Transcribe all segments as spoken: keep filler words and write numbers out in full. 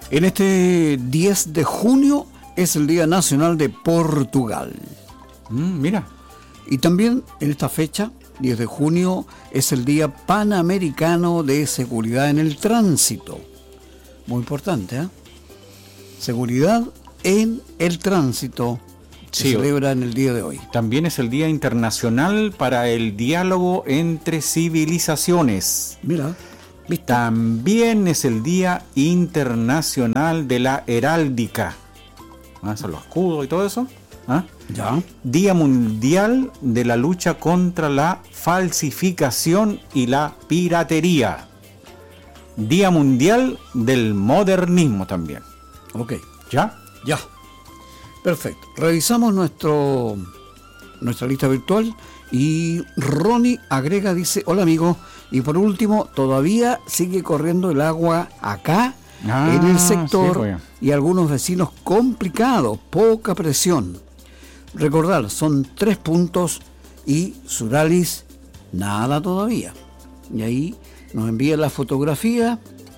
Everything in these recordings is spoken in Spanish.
En este diez de junio es el Día Nacional de Portugal. Mm, mira. Y también en esta fecha, diez de junio, es el Día Panamericano de Seguridad en el Tránsito. Muy importante, ¿eh? Seguridad en el tránsito se Sí, celebra en el día de hoy. También es el Día Internacional para el Diálogo entre Civilizaciones. Mira, ¿viste? También es el Día Internacional de la Heráldica. ¿Ah? Son los escudos y todo eso. ¿Ah? Ya. Día Mundial de la Lucha contra la Falsificación y la Piratería. Día Mundial del Modernismo también. Ok. ¿Ya? Ya. Perfecto. Revisamos nuestro nuestra lista virtual y Ronnie agrega, dice, hola amigo, y por último, todavía sigue corriendo el agua acá Ah, en el sector sí, pues. y algunos vecinos complicados, poca presión. Recordar, son tres puntos y Suralis, nada todavía. Y ahí nos envía la fotografía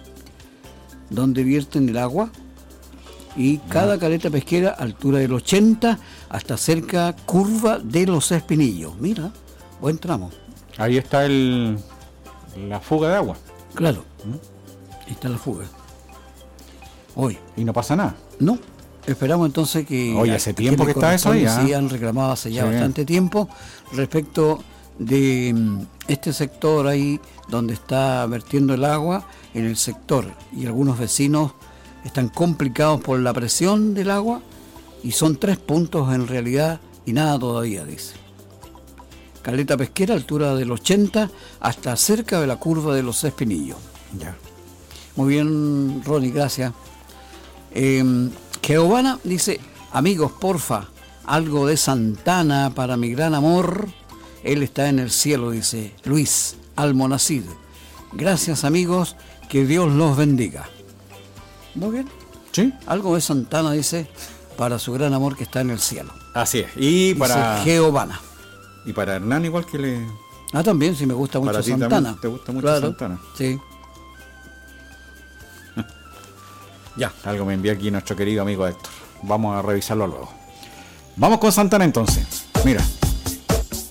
donde vierten el agua. Y cada caleta pesquera, altura del ochenta, hasta cerca curva de los Espinillos. Mira, buen tramo. Ahí está el la fuga de agua. Claro, ahí está la fuga. Hoy. Y no pasa nada. No, esperamos entonces que... Oye, hace tiempo le que está eso ahí, corresponde, ¿eh? Sí, han reclamado hace ya Sí. bastante tiempo respecto de mm, este sector ahí donde está vertiendo el agua en el sector. Y algunos vecinos están complicados por la presión del agua y son tres puntos en realidad y nada todavía, dice. Caleta pesquera, altura del ochenta, hasta cerca de la curva de los Espinillos. Ya. Muy bien, Ronnie, gracias. Eh, Geovana dice, amigos, porfa, algo de Santana para mi gran amor. Él está en el cielo, dice Luis Almonacid. Gracias, amigos, que Dios los bendiga. Muy bien. ¿Sí? Algo de Santana, dice, para su gran amor que está en el cielo. Así es. Y para Dice Geovana. y para Hernán igual que le Ah, también, sí, me gusta mucho para ti Santana. también te gusta mucho Claro, Santana. Sí. Ya. Algo me envía aquí nuestro querido amigo Héctor. Vamos a revisarlo luego. Vamos con Santana entonces. Mira.